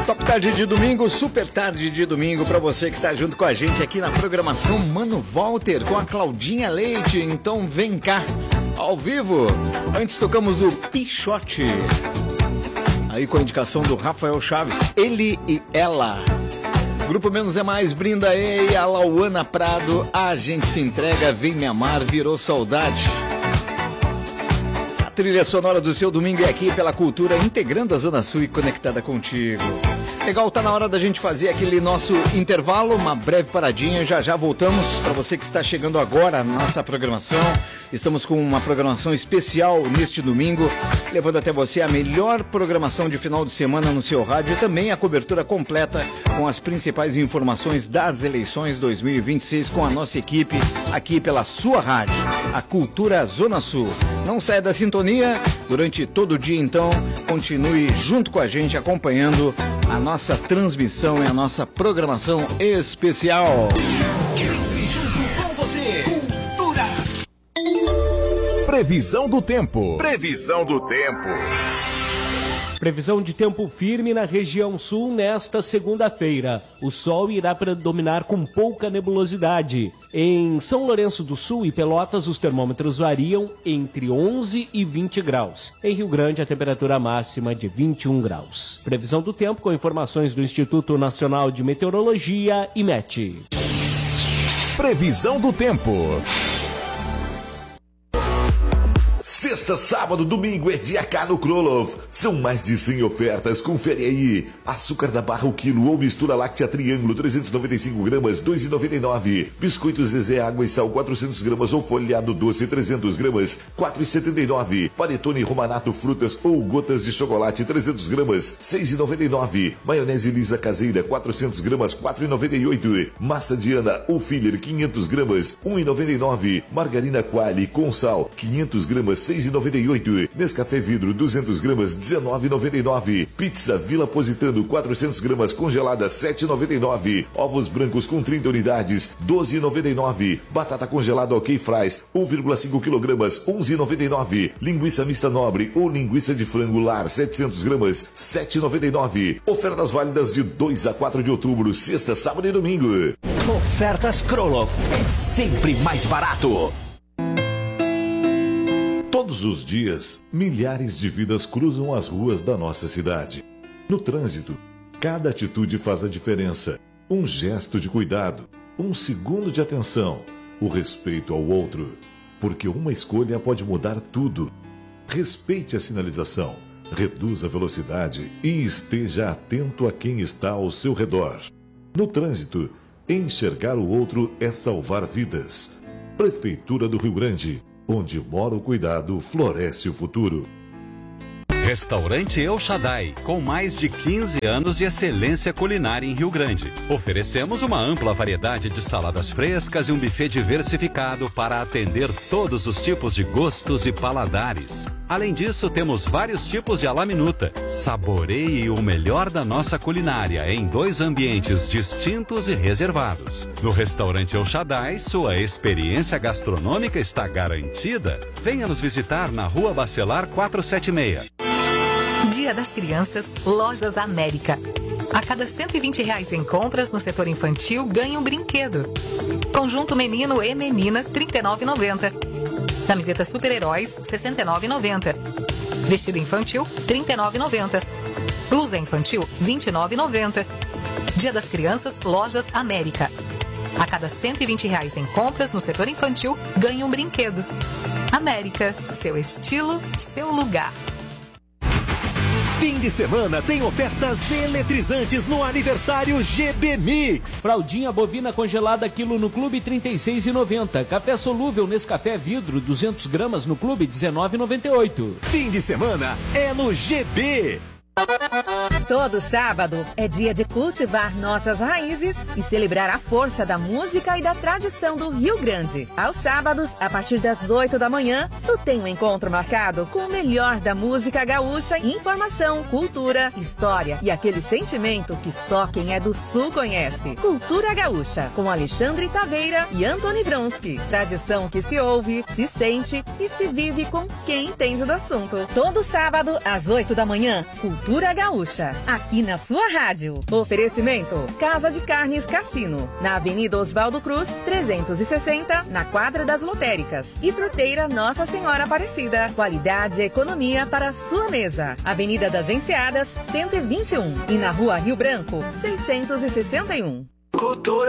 Top tarde de domingo, super tarde de domingo para você que está junto com a gente aqui na programação Mano Walter com a Claudinha Leite. Então vem cá, ao vivo. Antes tocamos o Pichote, aí com a indicação do Rafael Chaves, Ele e Ela. Grupo Menos é Mais, brinda aí a Lauana Prado, A Gente Se Entrega, Vem Me Amar, Virou Saudade. A trilha sonora do seu domingo é aqui pela Cultura, integrando a Zona Sul e conectada contigo. Legal, tá na hora da gente fazer aquele nosso intervalo, uma breve paradinha, já voltamos. Para você que está chegando agora na nossa programação, estamos com uma programação especial neste domingo, levando até você a melhor programação de final de semana no seu rádio e também a cobertura completa com as principais informações das eleições 2026 com a nossa equipe aqui pela sua rádio, a Cultura Zona Sul. Não saia da sintonia durante todo o dia, então continue junto com a gente acompanhando a nossa transmissão e a nossa programação especial. Sempre junto com você, Cultura. Previsão do tempo. Previsão do tempo. Previsão de tempo firme na região sul nesta segunda-feira. O sol irá predominar com pouca nebulosidade. Em São Lourenço do Sul e Pelotas, os termômetros variam entre 11 e 20 graus. Em Rio Grande, a temperatura máxima de 21 graus. Previsão do tempo com informações do Instituto Nacional de Meteorologia, IMET. Previsão do tempo. Sexta, sábado, domingo é dia K no Krolov. São mais de 100 ofertas, confere aí. Açúcar da barra o quilo ou mistura láctea triângulo 395 gramas, 2,99. Biscoito Zezé água e sal 400 gramas ou folhado doce 300 gramas, 4,79. Panetone Romanato frutas ou gotas de chocolate 300 gramas, 6,99. Maionese lisa caseira 400 gramas, 4,98. Massa Diana ou filler 500 gramas, 1,99. Margarina Quali com sal 500 gramas, 6,98. Nescafé vidro 200 gramas, 19,99. Pizza Vila Positano 400 gramas congelada, 7,99. Ovos brancos com 30 unidades, 12,99. Batata congelada OK Fries 1,5 kg, 11,99. Linguiça mista nobre ou linguiça de frango lar 700 gramas, 7,99. Ofertas válidas de 2 a 4 de outubro, sexta, sábado e domingo. Ofertas Krolov é sempre mais barato. Todos os dias, milhares de vidas cruzam as ruas da nossa cidade. No trânsito, cada atitude faz a diferença. Um gesto de cuidado, um segundo de atenção, o respeito ao outro. Porque uma escolha pode mudar tudo. Respeite a sinalização, reduza a velocidade e esteja atento a quem está ao seu redor. No trânsito, enxergar o outro é salvar vidas. Prefeitura do Rio Grande. Onde mora o cuidado, floresce o futuro. Restaurante El Shaddai, com mais de 15 anos de excelência culinária em Rio Grande. Oferecemos uma ampla variedade de saladas frescas e um buffet diversificado para atender todos os tipos de gostos e paladares. Além disso, temos vários tipos de à la minuta. Saboreie o melhor da nossa culinária em 2 ambientes distintos e reservados. No Restaurante El Shaddai, sua experiência gastronômica está garantida. Venha nos visitar na Rua Bacelar 476. Dia das Crianças, Lojas América. A cada R$120 em compras no setor infantil, ganha um brinquedo. Conjunto menino e menina, R$ 39,90. Camiseta super-heróis, R$ 69,90. Vestido infantil, R$ 39,90. Blusa infantil, R$ 29,90. Dia das Crianças, Lojas América. A cada R$120 em compras no setor infantil, ganha um brinquedo. América, seu estilo, seu lugar. Fim de semana tem ofertas eletrizantes no aniversário GB Mix. Fraldinha bovina congelada quilo no Clube R$ 36,90. Café solúvel Nescafé vidro 200 gramas no Clube R$ 19,98. Fim de semana é no GB. Todo sábado é dia de cultivar nossas raízes e celebrar a força da música e da tradição do Rio Grande. Aos sábados, a partir das 8 da manhã, tu tem um encontro marcado com o melhor da música gaúcha, informação, cultura, história e aquele sentimento que só quem é do Sul conhece. Cultura Gaúcha, com Alexandre Taveira e Antony Vronsky. Tradição que se ouve, se sente e se vive com quem entende do assunto. Todo sábado, às 8 da manhã, Cultura Cultura Gaúcha, aqui na sua rádio. Oferecimento: Casa de Carnes Cassino, na Avenida Oswaldo Cruz, 360, na Quadra das Lotéricas. E Fruteira Nossa Senhora Aparecida. Qualidade e economia para a sua mesa. Avenida das Enseadas, 121. E na Rua Rio Branco, 661. Cultura.